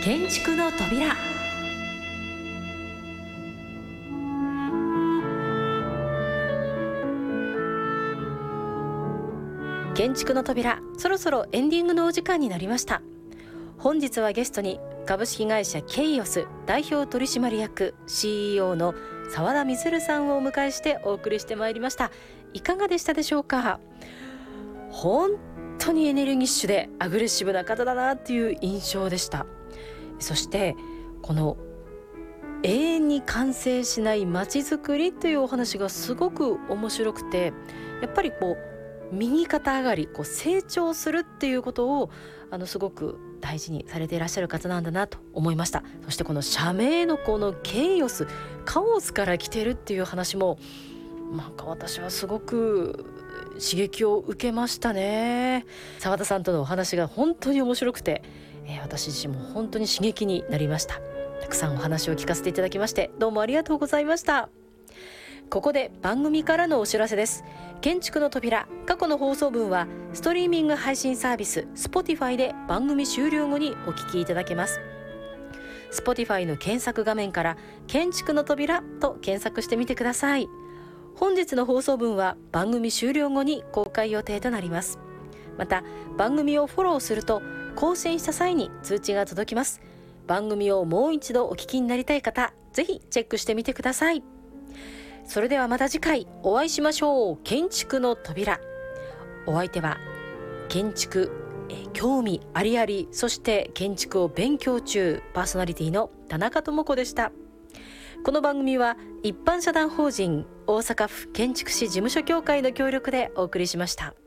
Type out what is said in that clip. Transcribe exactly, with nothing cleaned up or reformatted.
建築の扉。建築の扉、そろそろエンディングのお時間になりました。本日はゲストに株式会社ケイオス代表取締役 シーイーオー の澤田充さんをお迎えしてお送りしてまいりました。いかがでしたでしょうか。本当にエネルギッシュでアグレッシブな方だなっていう印象でした。そしてこの永遠に完成しない街づくりというお話がすごく面白くて、やっぱりこう右肩上がり、こう成長するっていうことをあのすごく大事にされていらっしゃる方なんだなと思いました。そしてこの社名のこのケイオス、カオスから来てるっていう話もなんか私はすごく刺激を受けましたね。澤田さんとのお話が本当に面白くて、えー、私自身も本当に刺激になりました。たくさんお話を聞かせていただきましてどうもありがとうございました。ここで番組からのお知らせです。建築の扉、過去の放送分はストリーミング配信サービス Spotify で番組終了後にお聞きいただけます。 Spotify の検索画面から建築の扉と検索してみてください。本日の放送分は番組終了後に公開予定となります。また番組をフォローすると更新した際に通知が届きます。番組をもう一度お聞きになりたい方、ぜひチェックしてみてください。それではまた次回お会いしましょう。建築の扉、お相手は建築、えー、興味ありあり、そして建築を勉強中、パーソナリティの田中智子でした。この番組は一般社団法人大阪府建築士事務所協会の協力でお送りしました。